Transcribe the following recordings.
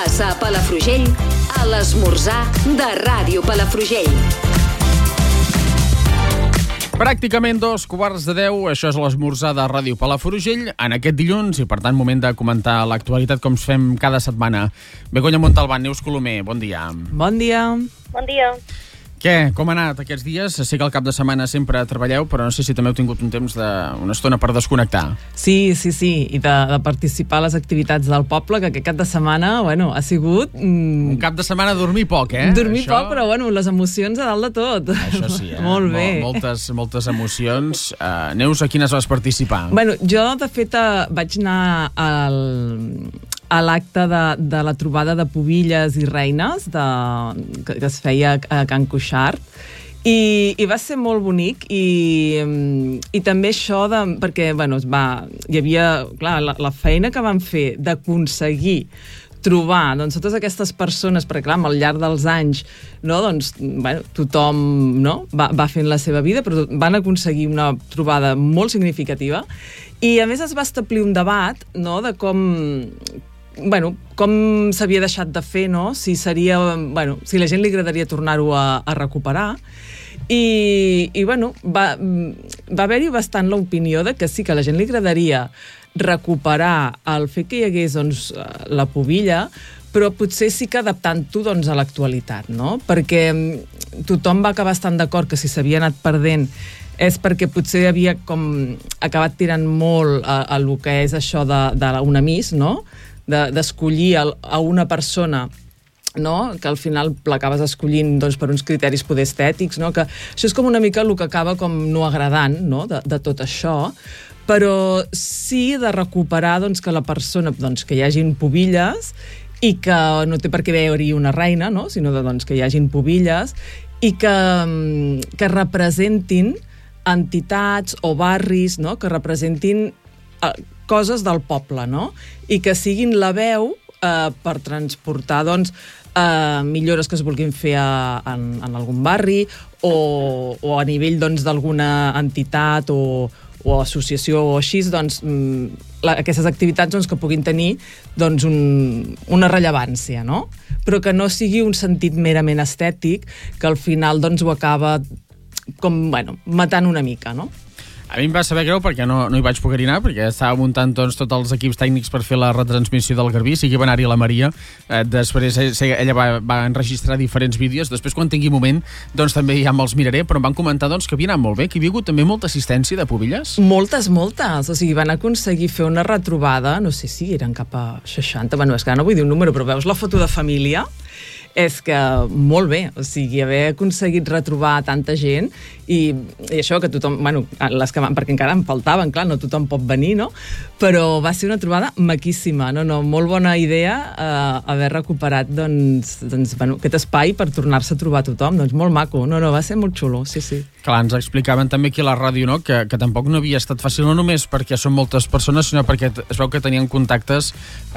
passa a Palafrugell a l'esmorzar de Ràdio Palafrugell. Pràcticament 9:15, això és l'esmorzar de Ràdio Palafrugell en aquest dilluns i, per tant, moment de comentar l'actualitat com fem cada setmana. Begoña Montalbán, Neus Colomer, bon dia. Bon dia. Bon dia. Què? Com ha anat aquests dies? Sé que al cap de setmana sempre treballeu, però no sé si també heu tingut un temps una estona per desconnectar. Sí, i de participar a les activitats del poble, que aquest cap de setmana, ha sigut... Un cap de setmana dormir poc, eh? Dormir poc, però les emocions a dalt de tot. Això sí, Molt bé. Moltes emocions. Neus, a quines vas participar? Jo, de fet, vaig anar a l'acte de la trobada de pubilles i reines que es feia a Can Cuixart, i va ser molt bonic, i també això perquè hi havia, clar, la feina que van fer d'aconseguir trobar totes aquestes persones, perquè clar, al llarg dels anys tothom va fent la seva vida, però van aconseguir una trobada molt significativa, i a més es va establir un debat de com s'havia deixat de fer, si la gent li agradaria tornar-ho a recuperar, i va haver-hi bastant l'opinió de que sí, que a la gent li agradaria recuperar el fet que hi hagués la pubilla, però potser sí que adaptant-ho a l'actualitat, perquè tothom va acabar estant d'acord que si s'havia anat perdent és perquè potser havia acabat tirant molt a lo que és això d'una Miss, d'escollir a una persona, que al final l'acabes escollint per uns criteris poder estètics, que això és com una mica el que acaba no agradant de tot això, però sí de recuperar que la persona, que hi hagin pubilles, i que no té per què haver-hi una reina, sinó que hi hagin pubilles, i que representin entitats o barris, que representin coses del poble, i que siguin la veu per transportar millores que es vulguin fer en algun barri, o a nivell d'alguna entitat o associació o així, aquestes activitats que puguin tenir una rellevància, però que no sigui un sentit merament estètic, que al final ho acaba matant una mica, A mi em va saber greu perquè no hi vaig poder anar, perquè estava muntant tots els equips tècnics per fer la retransmissió del Garbí, sí que va anar-hi la Maria, després ella va enregistrar diferents vídeos, després quan tingui moment també ja me'ls miraré, però em van comentar que havia anat molt bé, que hi havia hagut també molta assistència de pubilles. Moltes, o sigui, van aconseguir fer una retrobada, no sé si eren cap a 60, és que no vull dir un número, però veus la foto de família, és que molt bé, o sigui, haver aconseguit retrobar tanta gent, i això que tothom, les que van, perquè encara en faltaven, clar, no tothom pot venir, però va ser una trobada maquíssima, molt bona idea haver recuperat aquest espai per tornar-se a trobar tothom, molt maco, va ser molt xulo, sí. Clar, ens explicaven també aquí a la ràdio, que tampoc no havia estat fàcil, no només perquè són moltes persones, sinó perquè es veu que tenien contactes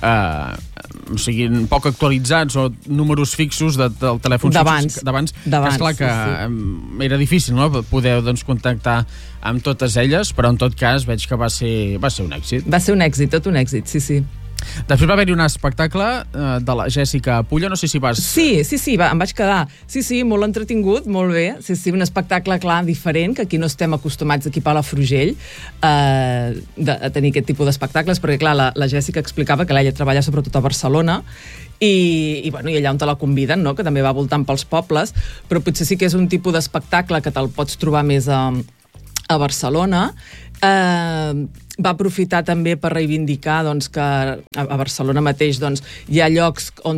o sigui, poc actualitzats o números fixos del telèfon d'abans, que esclar que era difícil, poder contactar amb totes elles, però en tot cas veig que va ser un èxit. Va ser un èxit, tot un èxit, sí. Després va haver-hi un espectacle de la Jèssica Pulla, no sé si vas... Sí, em vaig quedar. Sí, molt entretingut, molt bé. Sí, un espectacle, clar, diferent, que aquí no estem acostumats aquí a Palafrugell a tenir aquest tipus d'espectacles, perquè, clar, la Jèssica explicava que ella treballa sobretot a Barcelona, i allà on te la conviden, que també va voltant pels pobles, però potser sí que és un tipus d'espectacle que te'l pots trobar més a Barcelona. Va aprofitar també per reivindicar que a Barcelona mateix hi ha llocs on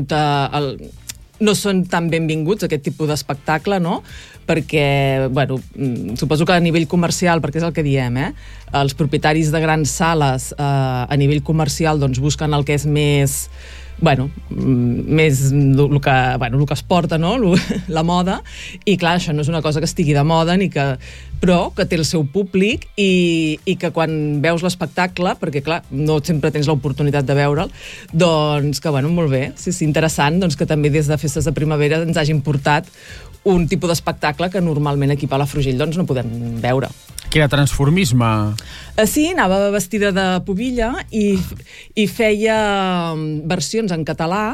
no són tan benvinguts aquest tipus d'espectacle, perquè, suposo que a nivell comercial, perquè és el que diem, els propietaris de grans sales a nivell comercial busquen el que és més més el que es porta, la moda, i clar, això no és una cosa que estigui de moda, però que té el seu públic, i que quan veus l'espectacle, perquè clar, no sempre tens l'oportunitat de veure'l, que molt bé, sí, interessant, que també des de Festes de Primavera ens hagin portat un tipus d'espectacle espectacle que normalment aquí a Palafrugell doncs, no podem veure. Que era transformisme. Sí, anava vestida de pubilla i feia versions en català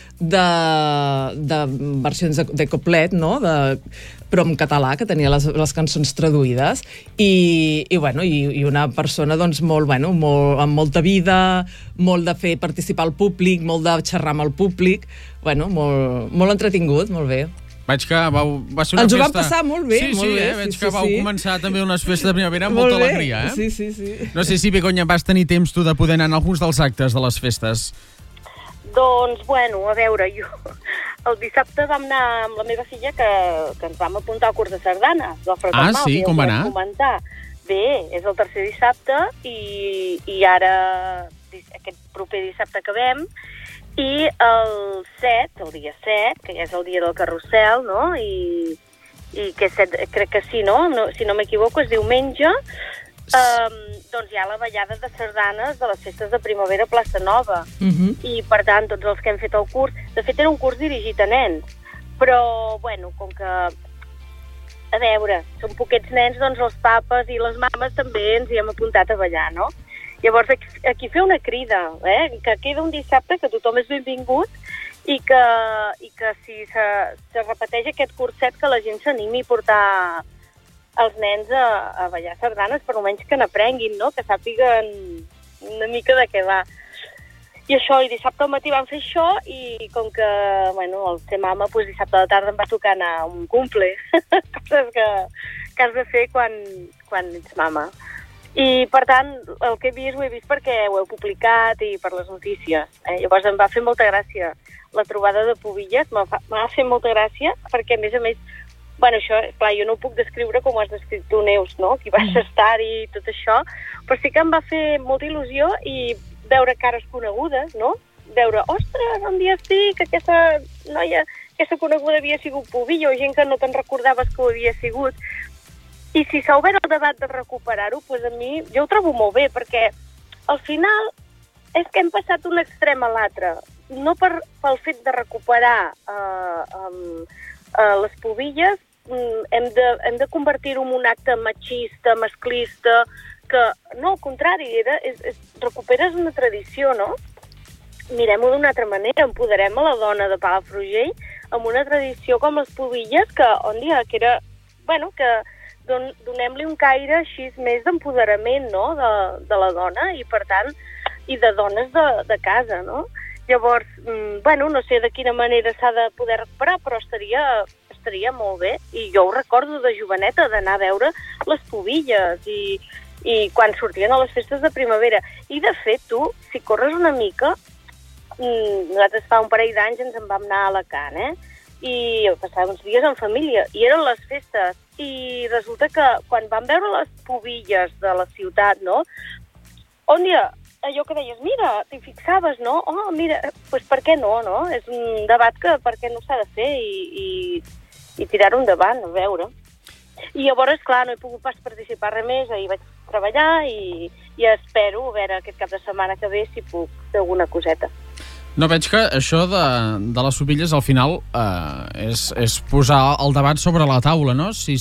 de versions de coplet, no? Però en català, que tenia les cançons traduïdes, i una persona doncs, molt, amb molta vida, molt de fer participar al públic, molt de xerrar amb el públic, molt entretingut, molt bé. Veig que va ser una festa... Ens ho vam passar molt bé, molt bé. Veig que vau començar també unes festes de primavera amb molta alegria, Sí. No sé si, Begoña, vas tenir temps tu de poder anar a alguns dels actes de les festes. Doncs, a veure, jo el dissabte vam anar amb la meva filla que ens vam apuntar al curs de sardanes del Fraternal. Ah, sí? Com va anar? Bé, és el tercer dissabte i ara aquest proper dissabte acabem i el dia 7, que ja és el dia del carrusel, no? I que crec que sí, no? Si no m'equivoco, és diumenge. Doncs hi ha la ballada de sardanes de les festes de primavera a Plaça Nova. I, per tant, tots els que hem fet el curs... De fet, era un curs dirigit a nens. Però, com que... A veure, són poquets nens, doncs els papes i les mames també ens hi hem apuntat a ballar, no? Llavors, aquí fer una crida, que queda un dissabte, que tothom és benvingut i que si se repeteix aquest curset, que la gent s'animi a portar els nens a ballar sardanes, per almenys que n'aprenguin, no? Que sàpiguen una mica de què va. I això, i dissabte al matí vam fer això, i com que, el ser mama, doncs dissabte a la tarda em va tocar anar a un cumple. Coses que has de fer quan ets mama. I, per tant, el que he vist ho he vist perquè ho heu publicat i per les notícies. Llavors em va fer molta gràcia la trobada de pubilles, m'ha fet molta gràcia, perquè, a més, això, clar, jo no ho puc descriure com ho has descrit tu, Neus, no? Qui vas estar-hi i tot això, però sí que em va fer molta il·lusió i veure cares conegudes, no? Veure, ostres, on dia estic, aquesta noia, aquesta coneguda havia sigut pubilla, o gent que no te'n recordaves que ho havia sigut. I si s'ha obert el debat de recuperar-ho, doncs a mi, jo ho trobo molt bé, perquè al final és que hem passat d'un extrem a l'altre. No pel fet de recuperar les pubilles, hem de convertir-ho en un acte machista, masclista, que no, al contrari, recuperes una tradició, no? Mirem-ho d'una altra manera, empoderem a la dona de Palafrugell amb una tradició com les pubilles, que que era, que donem-li un caire així més d'empoderament, no?, de la dona i, per tant, i de dones de casa, no? Llavors, no sé de quina manera s'ha de poder recuperar, però estaria molt bé. I jo ho recordo de joveneta, d'anar a veure les pubilles i quan sortien a les festes de primavera. I, de fet, tu, si corres una mica, nosaltres fa un parell d'anys ens en vam anar a Alacant, i passàvem uns dies en família, i eren les festes, i resulta que quan vam veure les pubilles de la ciutat, no? On dia, allò que deies, mira, t'hi fixaves, no? Oh, mira, doncs per què no, no? És un debat que per què no s'ha de fer i tirar-ho endavant, a veure. I llavors, clar, no he pogut pas participar res més, ahir vaig treballar i espero, a veure, aquest cap de setmana que ve si puc fer alguna coseta. No, veig que això de les pubilles al final és posar el debat sobre la taula, no? Si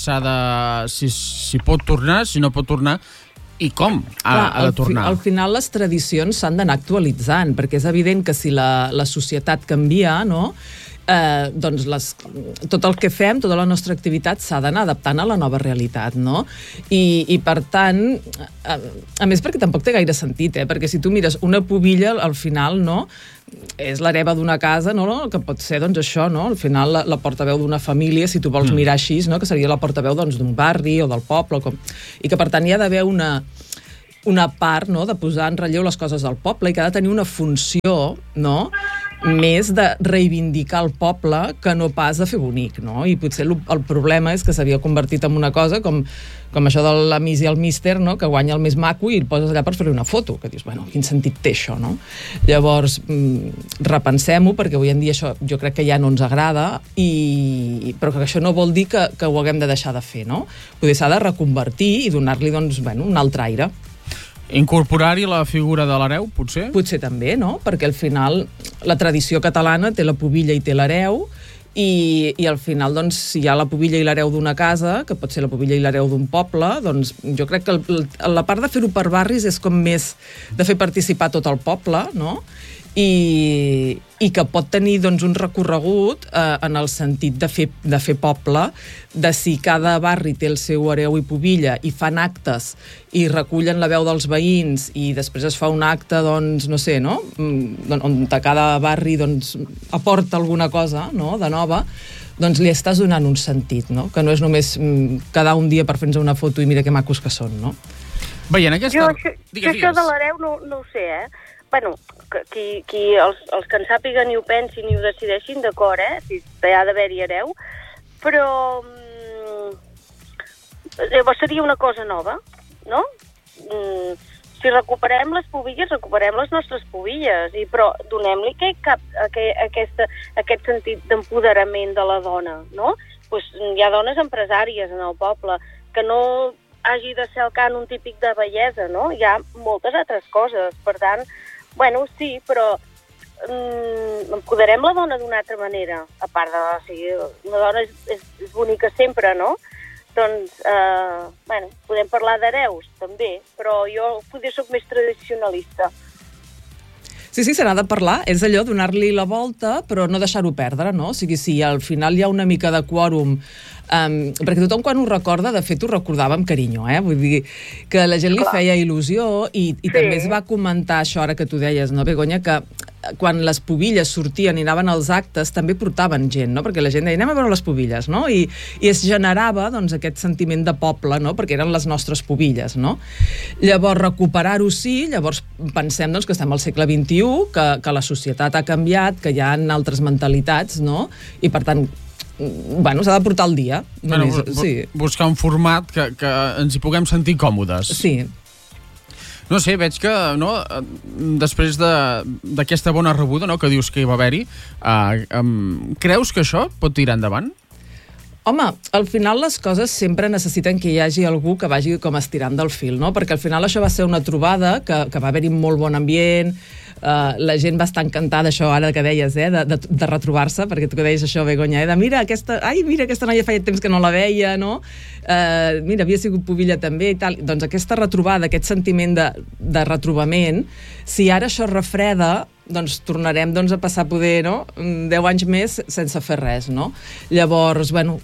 pot tornar, si no pot tornar, i com ha de tornar. Al final les tradicions s'han d'anar actualitzant, perquè és evident que si la societat canvia, no?, doncs tot el que fem, tota la nostra activitat s'ha d'anar adaptant a la nova realitat, no? I per tant, a més perquè tampoc té gaire sentit, perquè si tu mires una pubilla, al final, no?, és l'hereva d'una casa, no?, que pot ser, doncs, això, no?, al final la portaveu d'una família, si tu vols mirar així, no?, que seria la portaveu, doncs, d'un barri o del poble, i que per tant hi ha d'haver una part, no?, de posar en relleu les coses del poble i que ha de tenir una funció, no?, més de reivindicar el poble que no pas de fer bonic, no? I potser el problema és que s'havia convertit en una cosa com això de la Miss i el Míster, no?, que guanya el més maco i el poses allà per fer-li una foto, que dius, bueno, quin sentit té això, no? Llavors, repensem-ho, perquè avui en dia això jo crec que ja no ens agrada, però que això no vol dir que ho haguem de deixar de fer, no? Potser s'ha de reconvertir i donar-li, doncs, un altre aire. Incorporar-hi la figura de l'hereu, potser? Potser també, no? Perquè al final la tradició catalana té la pubilla i té l'hereu i al final, doncs, si hi ha la pubilla i l'hereu d'una casa, que pot ser la pubilla i l'hereu d'un poble, doncs jo crec que la part de fer-ho per barris és com més de fer participar tot el poble, no? I que pot tenir, doncs, un recorregut en el sentit de fer poble, de si cada barri té el seu hereu i pubilla i fan actes i recullen la veu dels veïns i després es fa un acte, doncs, no sé, no? On cada barri, doncs, aporta alguna cosa, no?, de nova, doncs li estàs donant un sentit, no? Que no és només quedar un dia per fer-nos una foto i mira que macos que són, no? Veient aquesta... Això de l'hereu no ho sé, Bueno, els que en sàpiguen i ho pensin i ho decideixin, d'acord, si ha d'haver-hi hereu, però llavors seria una cosa nova, no? Si recuperem les pubilles, recuperem les nostres pubilles, però donem-li aquest sentit d'empoderament de la dona, no? Pues hi ha dones empresàries en el poble, que no hagi de ser el cànon típic de bellesa, no? Hi ha moltes altres coses, per tant, bueno, sí, però empoderem la dona d'una altra manera, a part de, o sigui, una dona és bonica sempre, no? Doncs, bueno, podem parlar d'hereus, també, però jo potser soc més tradicionalista. Sí, se n'ha de parlar, és allò, donar-li la volta, però no deixar-ho perdre, no? O sigui, si al final hi ha una mica de quòrum, perquè tothom quan ho recorda, de fet ho recordava amb carinyo, vull dir que la gent li feia il·lusió i també es va comentar això ara que tu deies, no, Begoña, que quan les pubilles sortien i anaven als actes també portaven gent, no? Perquè la gent deia anem a veure les pubilles, no? I es generava, doncs, aquest sentiment de poble, no? Perquè eren les nostres pubilles, no? Llavors, recuperar-ho sí, llavors pensem, doncs, que estem al segle XXI, que la societat ha canviat, que hi ha altres mentalitats, no? I per tant, bueno, s'ha de portar al dia. Bueno, buscar un format que ens hi puguem sentir còmodes. Sí. No sé, veig que després d'aquesta bona rebuda, no, que dius que hi va haver-hi, creus que això pot tirar endavant? Home, al final les coses sempre necessiten que hi hagi algú que vagi com estirant del fil, no? Perquè al final això va ser una trobada que va haver-hi molt bon ambient, la gent va estar encantada, això ara que deies, de retrobar-se, perquè tu que deies això, Begoña, de mira, aquesta noia feia temps que no la veia, no? Mira, havia sigut pubilla també i tal. Doncs aquesta retrobada, aquest sentiment de retrobament, si ara això refreda, doncs tornarem a passar poder, no? 10 anys més sense fer res, no? Llavors, bueno,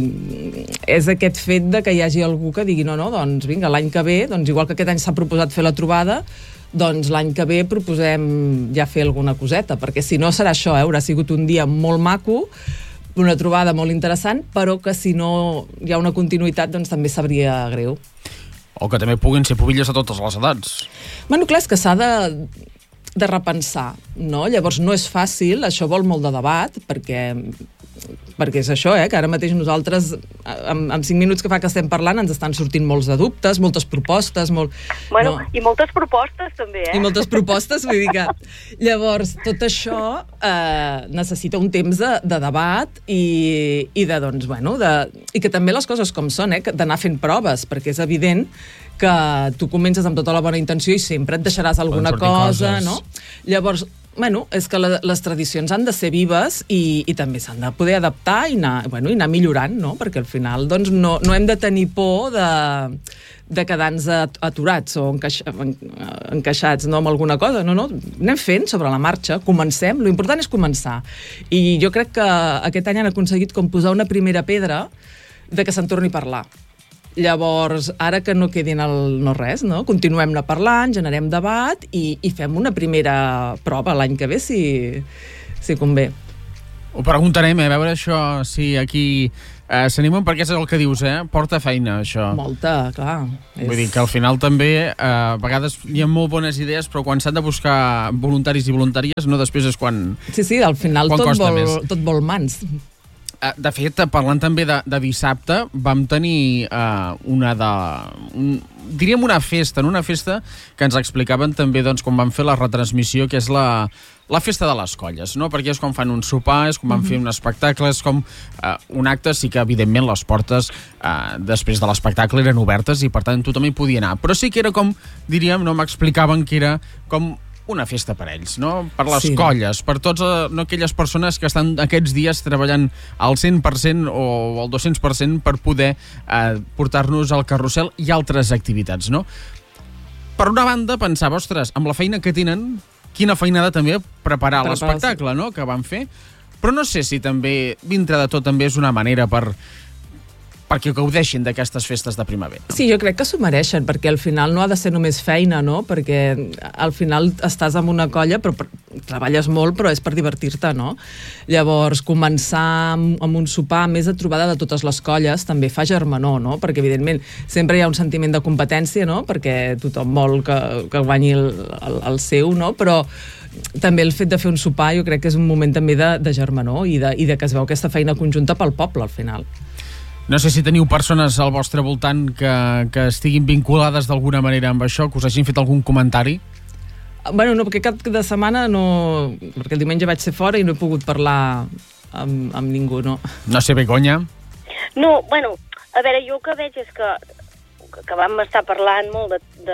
és aquest fet de que hi hagi algú que digui no, doncs vinga, l'any que ve, doncs igual que aquest any s'ha proposat fer la trobada, doncs l'any que ve proposem ja fer alguna coseta, perquè si no serà això, haurà sigut un dia molt maco, una trobada molt interessant, però que si no hi ha una continuïtat, doncs també sabria greu. O que també puguin ser pubilles a totes les edats. Bueno, clar, és que s'ha de repensar, no? Llavors no és fàcil, això vol molt de debat, perquè és això, que ara mateix nosaltres, amb 5 minuts que fa que estem parlant, ens estan sortint molts de dubtes, moltes propostes, Bueno, no. I moltes propostes, també, I moltes propostes, vull dir que... Llavors, tot això necessita un temps de debat i doncs, bueno, i que també les coses com són, d'anar fent proves, perquè és evident que tu comences amb tota la bona intenció i sempre et deixaràs alguna cosa, no? Llavors, bueno, és que les tradicions han de ser vives i també s'han de poder adaptar i anar millorant, no? Perquè al final doncs, no hem de tenir por de quedar-nos aturats o encaixats amb alguna cosa. No, anem fent sobre la marxa, comencem, l'important és començar. I jo crec que aquest any han aconseguit com posar una primera pedra de que se'n torni a parlar. Llavors, ara que no quedi no res, no? Continuem-ne parlant, generem debat i fem una primera prova l'any que ve, si convé. Ho preguntarem, a veure això, si aquí s'animen, perquè és el que dius, porta feina, això. Molta, clar. Vull dir que al final també, a vegades hi ha molt bones idees, però quan s'han de buscar voluntaris i voluntàries, no, després és quan... Sí, al final tot vol mans. De fet, parlant també de dissabte, vam tenir diríem una festa que ens explicaven també doncs, quan vam fer la retransmissió, que és la festa de les colles, no? Perquè és com fan un sopar, és com van fer un espectacle, és com un acte, sí que evidentment les portes després de l'espectacle eren obertes i per tant tothom hi podia anar, però sí que era com, diríem, no m'explicaven que era com una festa per ells, no? Per les colles, per tots aquelles persones que estan aquests dies treballant al 100% o al 200% per poder portar-nos al carrusel i altres activitats, no? Per una banda, pensava, ostres, amb la feina que tenen, quina feinada també preparar l'espectacle, no?, que van fer. Però no sé si també, dintre de tot, també és una manera perquè gaudeixin d'aquestes festes de primavera. Sí, jo crec que s'ho mereixen, perquè al final no ha de ser només feina, no? Perquè al final estàs en una colla, però treballes molt, però és per divertir-te, no? Llavors, començar amb un sopar més de trobada de totes les colles també fa germanor, no? Perquè, evidentment, sempre hi ha un sentiment de competència, no? Perquè tothom vol que guanyi el seu, no? Però també el fet de fer un sopar jo crec que és un moment també de germanor i de que es veu aquesta feina conjunta pel poble, al final. No sé si teniu persones al vostre voltant que estiguin vinculades d'alguna manera amb això, que us hagin fet algun comentari? Bueno, no, perquè cap de setmana no... Perquè el diumenge vaig ser fora i no he pogut parlar amb ningú, no. No sé, Begoña? No, bueno, a veure, jo el que veig és que vam estar parlant molt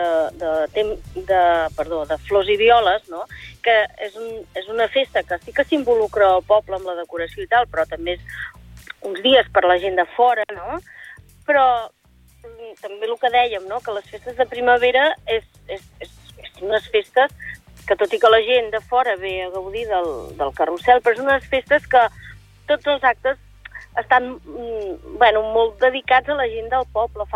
de flors i violes, no? Que és una festa que sí que s'involucra el poble amb la decoració i tal, però també és uns dies per la gent de fora, no? Però també el que dèiem, no?, que les festes de primavera és unes festes que, tot i que la gent de fora ve a gaudir del carrusel, però és unes festes que tots els actes estan molt dedicats a la gent del poble,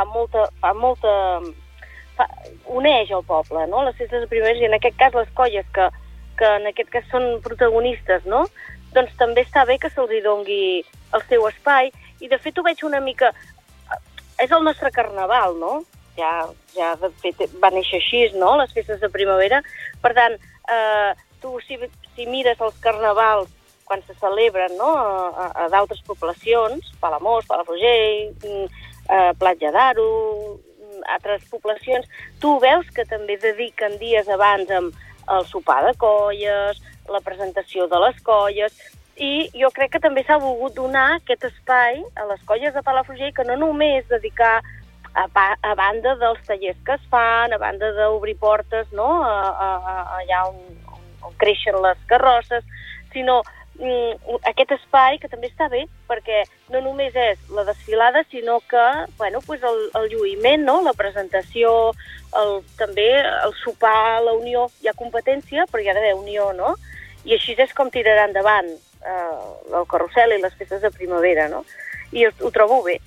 uneix el poble, no?, les festes de primavera, i en aquest cas les colles que en aquest cas són protagonistes, no?, doncs també està bé que se'ls dongui el seu espai, i de fet ho veig una mica... És el nostre carnaval, no? Ja de fet va néixer així, no?, les festes de primavera. Per tant, tu si mires els carnavals quan se celebren, no?, a d'altres poblacions, Palamós, Palafrugell, Platja d'Aro, altres poblacions, tu veus que també dediquen dies abans amb el sopar de colles, la presentació de les colles, i jo crec que també s'ha volgut donar aquest espai a les colles de Palafrugell, que no només dedicar a banda dels tallers que es fan, a banda d'obrir portes, no?, allà on creixen les carrosses, sinó aquest espai que també està bé, perquè no només és la desfilada, sinó que, el lluïment, no?, la presentació, també el sopar, la unió. Hi ha competència, però hi ha d'haver unió, no? I així és com tirarà endavant el carrusel i les festes de primavera, no? I ho trobo bé,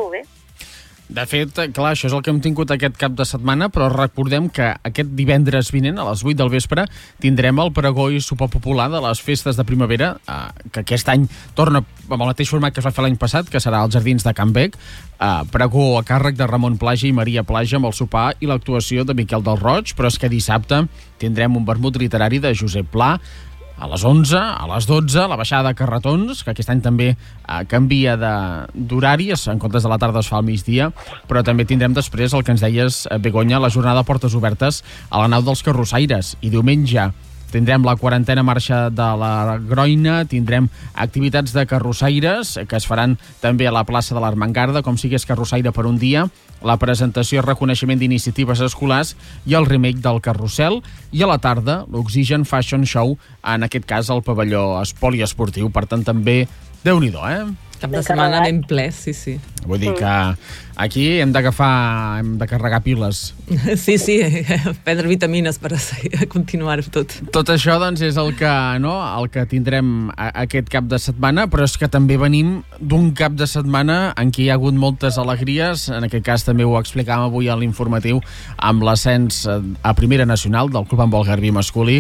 De fet, clar, això és el que hem tingut aquest cap de setmana, però recordem que aquest divendres vinent, a les 8 del vespre, tindrem el pregó i sopar popular de les festes de primavera, que aquest any torna amb el mateix format que es va fer l'any passat, que serà als Jardins de Can Bec, pregó a càrrec de Ramon Plaja i Maria Plaja amb el sopar i l'actuació de Miquel del Roig, però és que dissabte tindrem un vermut literari de Josep Pla, a les 11, a les 12, la baixada de carretons, que aquest any també canvia d'horari, en comptes de la tarda es fa al migdia, però també tindrem després el que ens deies, Begoña, la jornada de portes obertes a la nau dels carrossaires, i diumenge tindrem la 40a marxa de la Groina, tindrem activitats de carrossaires que es faran també a la plaça de l'Armengarda, com sigues carrossaire per un dia, la presentació i reconeixement d'iniciatives escolars i el remake del carrusel, i a la tarda l'Oxygen Fashion Show, en aquest cas al pavelló poliesportiu. Per tant, també Déu-n'hi-do, Cap de setmana ben ple, sí. Vull dir que aquí hem de carregar piles. Sí, prendre vitamines per continuar tot. Tot això, doncs, és el que tindrem aquest cap de setmana, però és que també venim d'un cap de setmana en què hi ha hagut moltes alegries. En aquest cas també ho explicàvem avui a l'informatiu amb l'ascens a Primera Nacional del Club Handbol Garbí masculí.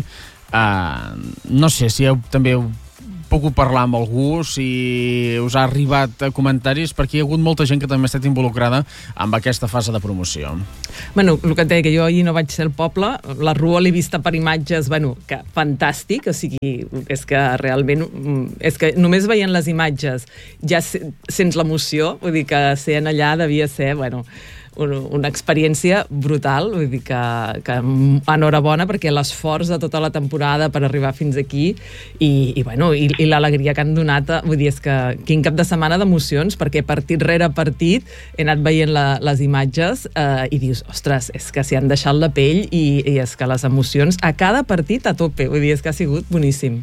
No sé si també heu pogut parlar amb algú, si us ha arribat comentaris, perquè hi ha hagut molta gent que també ha estat involucrada amb aquesta fase de promoció. Bueno, el que et deia, que jo ahir no vaig ser al poble, la rua l'he vista per imatges, que fantàstic, o sigui, és que realment, és que només veient les imatges ja sents l'emoció, vull dir que ser allà devia ser, una experiència brutal, vull dir que enhorabona, perquè l'esforç de tota la temporada per arribar fins aquí i l'alegria que han donat, vull dir, és que quin cap de setmana d'emocions, perquè partit rere partit he anat veient les imatges i dius, ostres, és que s'hi han deixat la pell i és que les emocions a cada partit a tope, vull dir, és que ha sigut boníssim.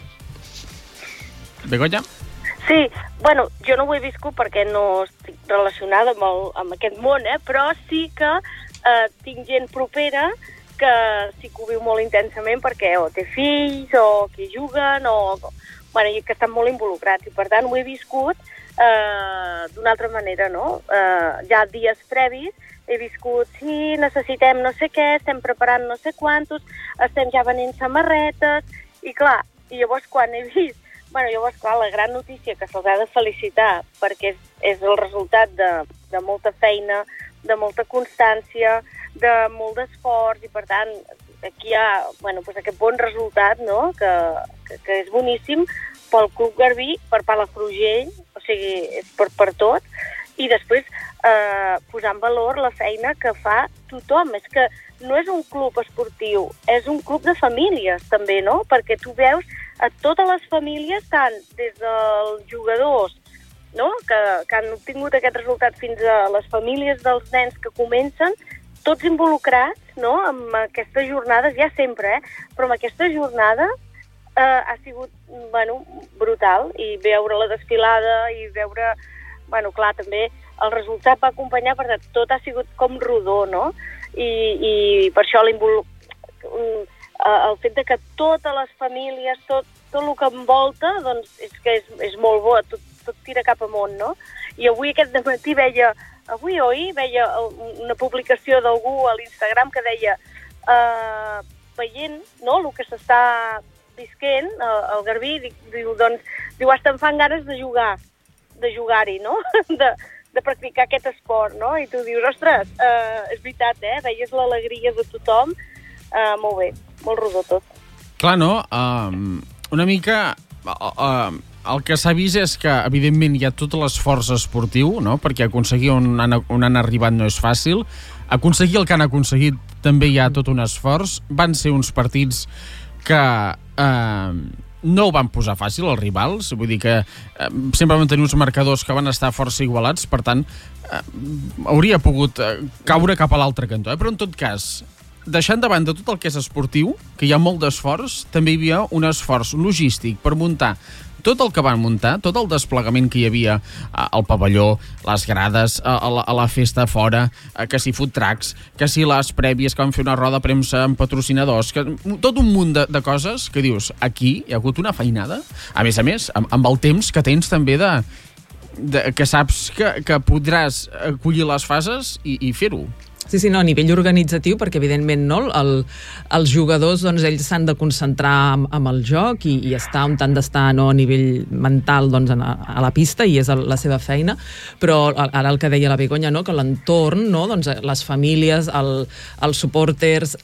Begoña? Sí, bueno, jo no ho he viscut perquè no estic relacionada amb aquest món, però sí que tinc gent propera que sí que ho viu molt intensament perquè o té fills o que juguen i que estan molt involucrats i per tant ho he viscut d'una altra manera, no? Ja dies previs he viscut, sí, necessitem no sé què, estem preparant no sé quantos, estem ja venent samarretes i clar, i llavors quan he vist la gran notícia que se'ls ha de felicitar perquè és el resultat de molta feina, de molta constància, de molt d'esforç i per tant aquí hi ha aquest bon resultat, no? que és boníssim pel Club Garbí, per Palafrugell, o sigui, és per tot, i després posar en valor la feina que fa tothom. És que no és un club esportiu, és un club de famílies també, no? Perquè tu veus a totes les famílies, tant des dels jugadors, no? que han obtingut aquest resultat fins a les famílies dels nens que comencen, tots involucrats, no? Amb aquestes jornades, ja sempre, però amb aquesta jornada ha sigut brutal, i veure la desfilada i veure, clar, també el resultat va acompanyar, perquè tot ha sigut com rodó, no? I per això el fet de que totes les famílies, tot el que envolta, doncs és que és molt bo, tot tira cap amunt, no? I avui aquest dematí veia una publicació d'algú a l'Instagram que deia veient, no?, el que s'està visquent al Garbí, diu, hasta em fan ganes de jugar-hi, no? de practicar aquest esport, no? I tu dius, ostres, és veritat, veies l'alegria de tothom, molt bé, molt rodó tot. Clar, no? Una mica el que s'ha vist és que, evidentment, hi ha tot l'esforç esportiu, no? Perquè aconseguir on han arribat no és fàcil. Aconseguir el que han aconseguit també hi ha tot un esforç. Van ser uns partits que no ho van posar fàcil els rivals, vull dir que sempre van tenir uns marcadors que van estar força igualats, per tant, hauria pogut caure cap a l'altre cantó. Però, en tot cas, deixant de banda tot el que és esportiu, que hi ha molt d'esforç, també hi havia un esforç logístic per muntar tot el que van muntar, tot el desplegament que hi havia al pavelló, les grades, a la festa a fora, que si food trucks, que si les prèvies que van fer una roda de premsa amb patrocinadors, tot un munt de coses que dius, aquí hi ha hagut una feinada, a més, amb el temps que tens també que saps que podràs acollir les fases i fer-ho. Sí, no, a nivell organitzatiu, perquè evidentment no, els jugadors, doncs, ells s'han de concentrar amb el joc i estar on han d'estar, no, a nivell mental, doncs, a la pista, i és la seva feina, però ara el que deia la Begoña, no, que l'entorn, no, doncs, les famílies, els supporters,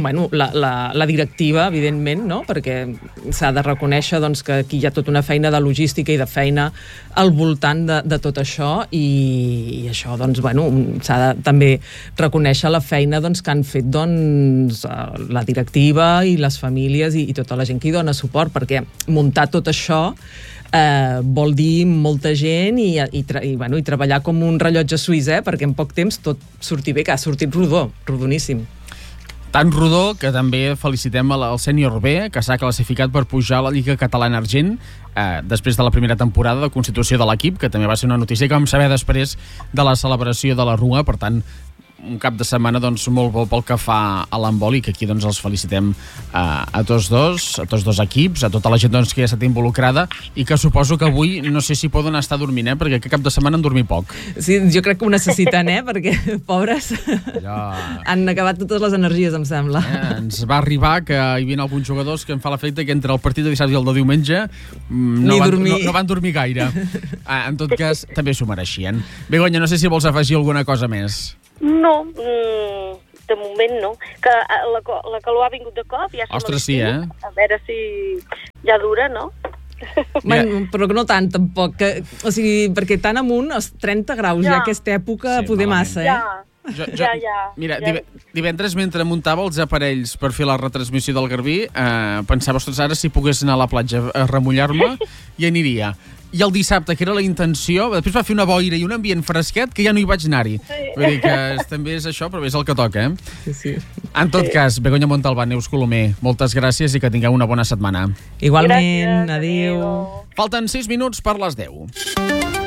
la directiva, evidentment, no, perquè s'ha de reconèixer, doncs, que aquí hi ha tota una feina de logística i de feina al voltant de tot això, i això, doncs, s'ha de també reconèixer la feina, doncs, que han fet, doncs, la directiva i les famílies i tota la gent que hi dona suport, perquè muntar tot això vol dir molta gent i treballar com un rellotge suís, perquè en poc temps tot surti bé, que ha sortit rodoníssim. Tan rodó que també felicitem al sènior B, que s'ha classificat per pujar a la Lliga Catalana Argent després de la primera temporada de constitució de l'equip, que també va ser una notícia que vam saber després de la celebració de la Rua. Per tant, un cap de setmana, doncs, molt bo pel que fa a l'handbol, i que aquí, doncs, els felicitem a tots dos equips, a tota la gent, doncs, que ja ha estat involucrada, i que suposo que avui no sé si poden estar dormint, perquè aquest cap de setmana han dormit poc. Sí, jo crec que ho necessiten, perquè, pobres, han acabat totes les energies, em sembla. Ens va arribar que hi havia alguns jugadors que em fa l'efecte que entre el partit de dissabte i el de diumenge no van dormir gaire. En tot cas, també s'ho mereixien. Begoña, no sé si vols afegir alguna cosa més. No, de moment no. Que la calor ha vingut de cop, ja som Ostres, sí, a veure si ja dura, no? Però no tant, tampoc. O sigui, perquè tan amunt, els 30 graus ja aquesta època, poder massa, Ja, Mira, divendres, mentre muntava els aparells per fer la retransmissió del Garbí, pensava, ostres, ara si pogués anar a la platja a remullar-me, hi aniria. I el dissabte, que era la intenció, després va fer una boira i un ambient fresquet que ja no hi vaig anar-hi. Vull dir que també és això, però és el que toca, Sí. En tot cas, Begoña Montalbán, Neus Colomer, moltes gràcies i que tingueu una bona setmana. Igualment, adéu. Falten 6 minuts per les 10.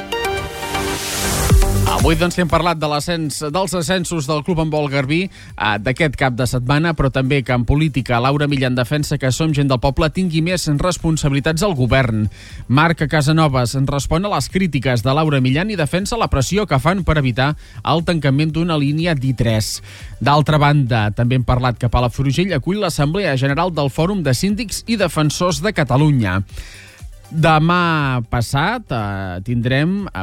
Avui doncs hem parlat de dels ascensos del Club Handbol Garbí d'aquest cap de setmana, però també que en política Laura Millan defensa que Som Gent del Poble tingui més responsabilitats al govern. Marc Casanovas respon a les crítiques de Laura Millan i defensa la pressió que fan per evitar el tancament d'una línia d'I3. D'altra banda, també hem parlat que Palafrugell acull l'Assemblea General del Fòrum de Síndics i Defensors de Catalunya. Demà tindrem a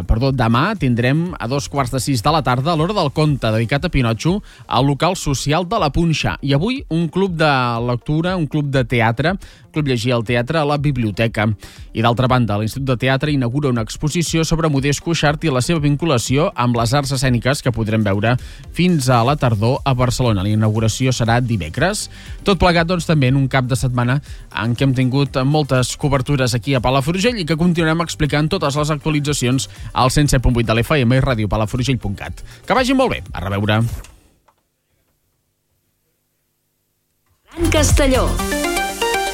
2:15 de la tarda, a l'hora del conte dedicat a Pinotxo, al local social de la Punxa. I avui un club de lectura, un club de teatre, club llegir al teatre a la biblioteca. I d'altra banda, l'Institut de Teatre inaugura una exposició sobre Modest Cuixart i la seva vinculació amb les arts escèniques que podrem veure fins a la tardor a Barcelona. La inauguració serà dimecres. Tot plegat, doncs, també en un cap de setmana en què hem tingut moltes cobertures aquí a Palafrugell i que continuarem explicant totes les actualitzacions al 107.8 de l'FM i radiopalafrugell.cat. Que vagi molt bé. A reveure. Castelló.